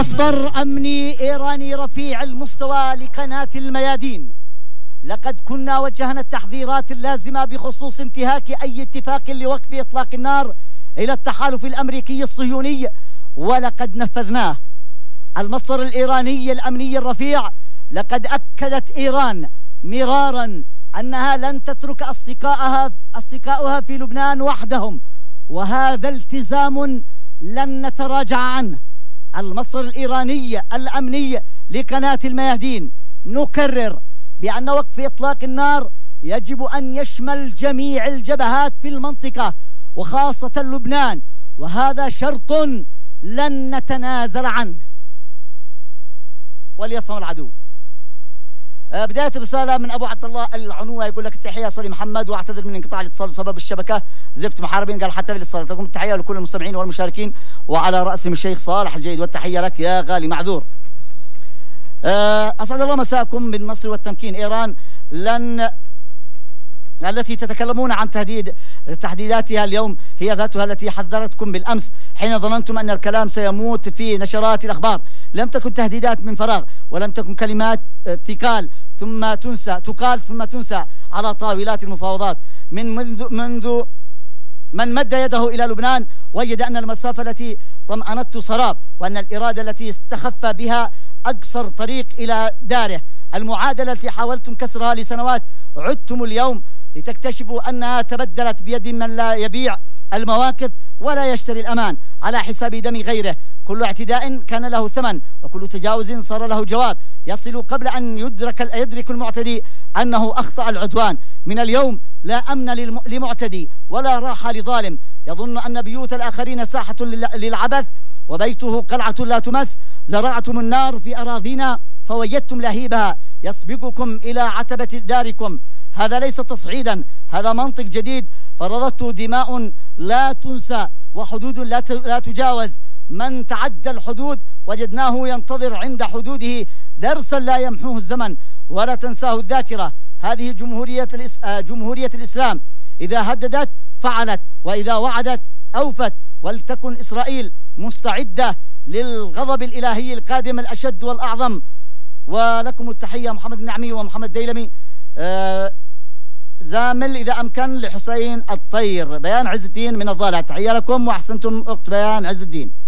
مصدر أمني إيراني رفيع المستوى لقناة الميادين: لقد كنا وجهنا التحذيرات اللازمة بخصوص انتهاك أي اتفاق لوقف إطلاق النار إلى التحالف الأمريكي الصهيوني، ولقد نفذناه. المصدر الإيراني الأمني الرفيع: لقد أكدت إيران مرارا أنها لن تترك أصدقائها في لبنان وحدهم، وهذا التزام لن نتراجع عنه. المصدر الإيراني الأمني لقناة الميادين: نكرر بأن وقف إطلاق النار يجب أن يشمل جميع الجبهات في المنطقة وخاصة لبنان، وهذا شرط لن نتنازل عنه. وليفهم العدو. بداية الرسالة من أبو عبد الله العنوة، يقول لك: التحية صلي محمد، واعتذر من انقطاع الاتصال بسبب الشبكة، زفت محاربين. قال: حتى بالاتصال. لكم التحية لكل المستمعين والمشاركين، وعلى رأسهم الشيخ صالح الجيد، والتحية لك يا غالي معذور. أسعد الله مساءكم بالنصر والتمكين. إيران التي تتكلمون عن تهديداتها اليوم هي ذاتها التي حذرتكم بالأمس حين ظننتم أن الكلام سيموت في نشرات الأخبار. لم تكن تهديدات من فراغ، ولم تكن كلمات تقال ثم تنسى على طاولات المفاوضات. منذ من مد يده إلى لبنان وجد أن المسافة التي طمأنته سراب، وأن الإرادة التي استخف بها أقصر طريق إلى داره. المعادلة التي حاولتم كسرها لسنوات عدتم اليوم لتكتشفوا أنها تبدلت بيد من لا يبيع المواقف ولا يشتري الأمان على حساب دم غيره. كل اعتداء كان له ثمن، وكل تجاوز صار له جواب يصل قبل أن يدرك المعتدي أنه أخطأ العدوان. من اليوم لا أمن لمعتدي ولا راحة لظالم يظن أن بيوت الآخرين ساحة للعبث وبيته قلعة لا تمس. زرعتم النار في أراضينا فوجدتم لهيبها يسبقكم إلى عتبة داركم. هذا ليس تصعيدا، هذا منطق جديد فرضته دماء لا تنسى وحدود لا تجاوز. من تعدى الحدود وجدناه ينتظر عند حدوده درسا لا يمحوه الزمن ولا تنساه الذاكرة. هذه جمهورية الإسلام، إذا هددت فعلت، وإذا وعدت أوفت. ولتكن إسرائيل مستعدة للغضب الإلهي القادم الأشد والأعظم. ولكم التحية محمد النعمي ومحمد ديلمي. زامل إذا أمكن لحسين الطير. بيان عز الدين من الضالع. تحية لكم وأحسنتم أخت بيان عز الدين.